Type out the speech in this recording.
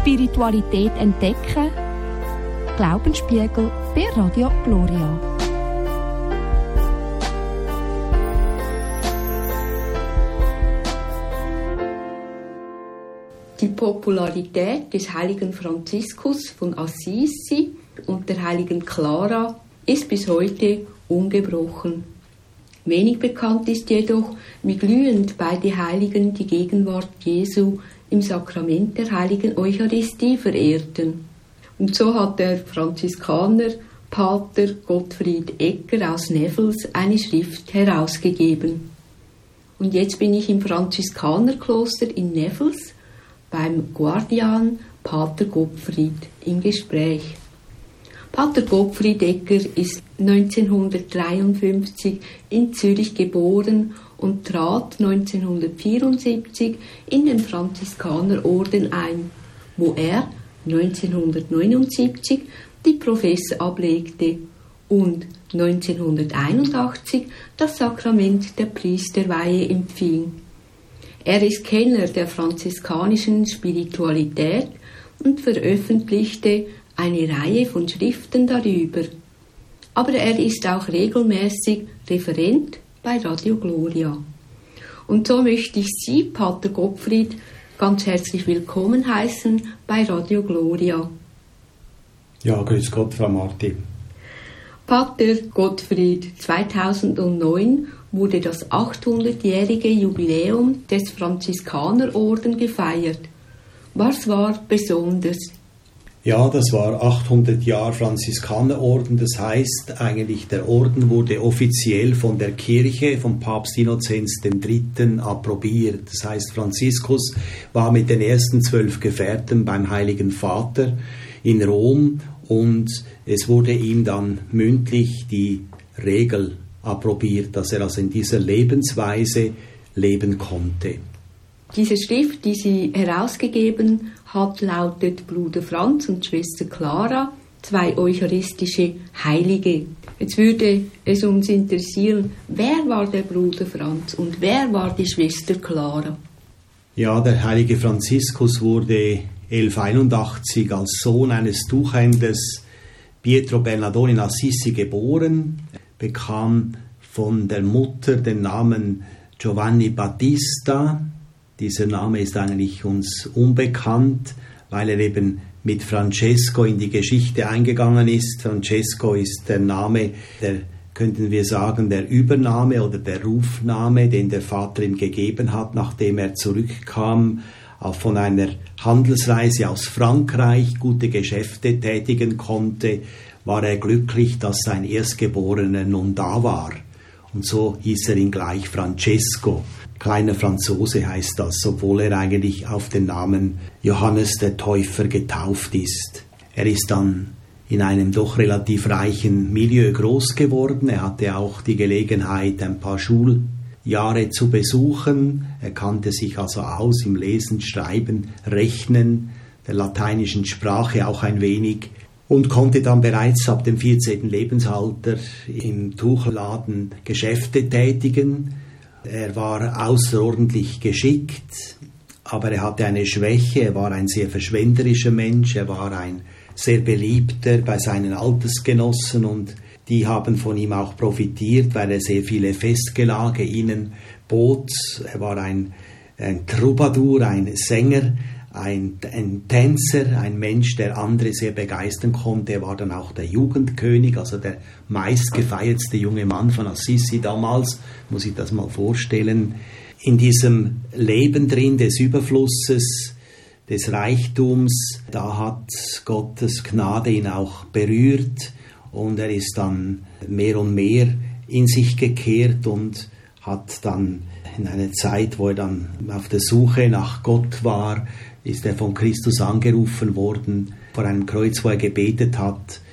Spiritualität entdecken. Glaubensspiegel bei Radio Gloria. Die Popularität des heiligen Franziskus von Assisi und der heiligen Clara ist bis heute ungebrochen. Wenig bekannt ist jedoch, wie glühend beide Heiligen die Gegenwart Jesu im Sakrament der heiligen Eucharistie verehrten. Und so hat der Franziskaner Pater Gottfried Egger aus Neffels eine Schrift herausgegeben. Und jetzt bin ich im Franziskanerkloster in Neffels beim Guardian Pater Gottfried im Gespräch. Pater Gottfried Egger ist 1953 in Zürich geboren und trat 1974 in den Franziskanerorden ein, wo er 1979 die Professe ablegte und 1981 das Sakrament der Priesterweihe empfing. Er ist Kenner der franziskanischen Spiritualität und veröffentlichte eine Reihe von Schriften darüber. Aber er ist auch regelmäßig Referent bei Radio Gloria. Und so möchte ich Sie, Pater Gottfried, ganz herzlich willkommen heißen bei Radio Gloria. Ja, grüß Gott, Frau Marti. Pater Gottfried, 2009 wurde das 800-jährige Jubiläum des Franziskanerorden gefeiert. Was war besonders? Ja, das war 800 Jahre Franziskanerorden. Das heißt eigentlich, der Orden wurde offiziell von der Kirche, vom Papst Innozenz III. Approbiert. Das heißt, Franziskus war mit den ersten 12 Gefährten beim Heiligen Vater in Rom und es wurde ihm dann mündlich die Regel approbiert, dass er also in dieser Lebensweise leben konnte. Diese Schrift, die sie herausgegeben hat, lautet Bruder Franz und Schwester Clara, 2 eucharistische Heilige. Jetzt würde es uns interessieren, wer war der Bruder Franz und wer war die Schwester Clara? Ja, der heilige Franziskus wurde 1181 als Sohn eines Tuchhändlers Pietro Bernardone in Assisi geboren, bekam von der Mutter den Namen Giovanni Battista. Dieser Name ist eigentlich uns unbekannt, weil er eben mit Francesco in die Geschichte eingegangen ist. Francesco ist der Name, könnten wir sagen, der Übername oder der Rufname, den der Vater ihm gegeben hat, nachdem er zurückkam, auch von einer Handelsreise aus Frankreich, gute Geschäfte tätigen konnte, war er glücklich, dass sein Erstgeborener nun da war. Und so hieß er ihn gleich Francesco. Kleiner Franzose heißt das, obwohl er eigentlich auf den Namen Johannes der Täufer getauft ist. Er ist dann in einem doch relativ reichen Milieu groß geworden. Er hatte auch die Gelegenheit, ein paar Schuljahre zu besuchen. Er kannte sich also aus im Lesen, Schreiben, Rechnen, der lateinischen Sprache auch ein wenig und konnte dann bereits ab dem 14. Lebensalter im Tuchladen Geschäfte tätigen. Er war außerordentlich geschickt, aber er hatte eine Schwäche, er war ein sehr verschwenderischer Mensch, er war ein sehr beliebter bei seinen Altersgenossen und die haben von ihm auch profitiert, weil er sehr viele Festgelage ihnen bot. Er war ein Troubadour, ein Sänger, ein Tänzer, ein Mensch, der andere sehr begeistern konnte. Er war dann auch der Jugendkönig, also der meistgefeiertste junge Mann von Assisi damals, muss ich das mal vorstellen. In diesem Leben drin des Überflusses, des Reichtums, da hat Gottes Gnade ihn auch berührt und er ist dann mehr und mehr in sich gekehrt und hat dann in einer Zeit, wo er dann auf der Suche nach Gott war, ist er von Christus angerufen worden, vor einem Kreuz, wo er gebetet hat,